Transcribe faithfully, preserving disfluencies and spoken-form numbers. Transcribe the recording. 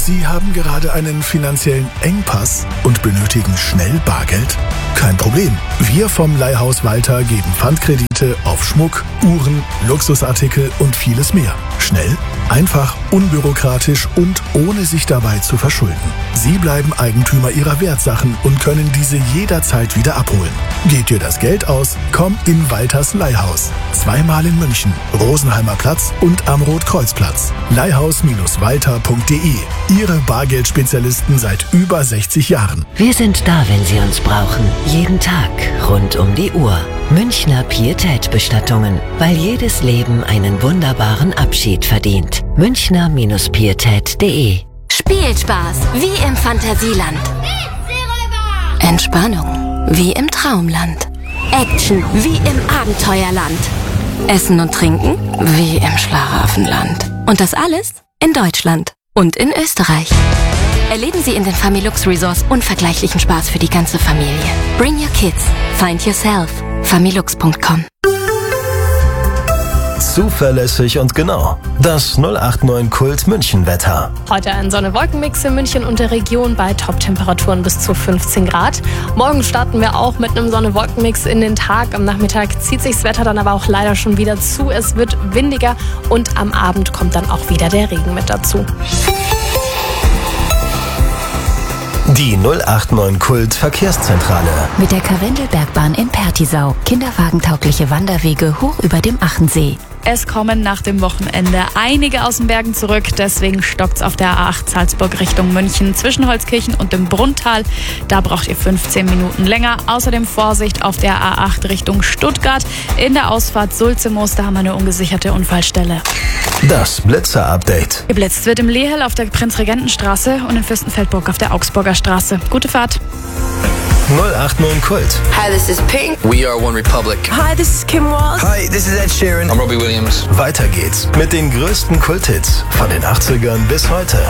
Sie haben gerade einen finanziellen Engpass und benötigen schnell Bargeld? Kein Problem. Wir vom Leihhaus Walter geben Pfandkredite auf Schmuck, Uhren, Luxusartikel und vieles mehr. Schnell, einfach, unbürokratisch und ohne sich dabei zu verschulden. Sie bleiben Eigentümer Ihrer Wertsachen und können diese jederzeit wieder abholen. Geht dir das Geld aus? Komm in Walters Leihhaus. Zweimal in München, Rosenheimer Platz und am Rotkreuzplatz. leihhaus Walter punkt de. Ihre Bargeldspezialisten seit über sechzig Jahren. Wir sind da, wenn Sie uns brauchen. Jeden Tag, rund um die Uhr. Münchner Pietät-Bestattungen, weil jedes Leben einen wunderbaren Abschied verdient. Münchner Pietät punkt de. Spielspaß, wie im Fantasieland. Entspannung, wie im Traumland. Action, wie im Abenteuerland. Essen und Trinken, wie im Schlaraffenland. Und das alles in Deutschland und in Österreich. Erleben Sie in den Familux Resorts unvergleichlichen Spaß für die ganze Familie. Bring your kids. Find yourself. familux punkt com. Zuverlässig und genau. Das null acht neun Kult München Wetter. Heute ein Sonne-Wolken-Mix in München und der Region bei Top-Temperaturen bis zu fünfzehn Grad. Morgen starten wir auch mit einem Sonne-Wolken-Mix in den Tag. Am Nachmittag zieht sich das Wetter dann aber auch leider schon wieder zu. Es wird windiger und am Abend kommt dann auch wieder der Regen mit dazu. Die null acht neun Kult Verkehrszentrale. Mit der Karwendelbergbahn in Pertisau. Kinderwagentaugliche Wanderwege hoch über dem Achensee. Es kommen nach dem Wochenende einige aus den Bergen zurück. Deswegen stockt's auf der A acht Salzburg Richtung München zwischen Holzkirchen und dem Brunntal. Da braucht ihr fünfzehn Minuten länger. Außerdem Vorsicht auf der A acht Richtung Stuttgart. In der Ausfahrt Sulzemoos, da haben wir eine ungesicherte Unfallstelle. Das Blitzer-Update. Geblitzt wird im Lehel auf der Prinzregentenstraße und in Fürstenfeldbruck auf der Augsburger Straße. Gute Fahrt. null acht neun Kult. Hi, this is Pink. We are One Republic. Hi, this is Kim Walsh. Hi, this is Ed Sheeran. I'm Robbie Williams. Weiter geht's mit den größten Kulthits von den achtzigern bis heute.